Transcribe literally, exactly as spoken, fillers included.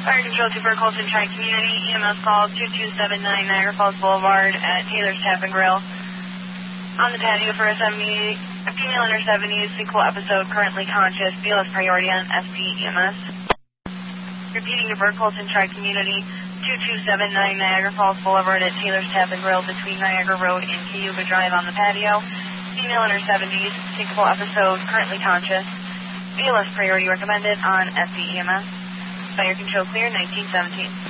Fire Control to Burke Colton Tri-Community, E M S call two two seven nine Niagara Falls Boulevard at Taylor's Tap and Grill. On the patio for a seventy, a female in her seventies, sequel episode, currently conscious, B L S priority on S P E M S. Repeating to Burke Colton Tri-Community, two two seven nine Niagara Falls Boulevard at Taylor's Tap and Grill between Niagara Road and Cayuga Drive on the patio. Female in her seventies, sequel episode, currently conscious, B L S priority recommended on S P E M S. Fire control clear, nineteen seventeen.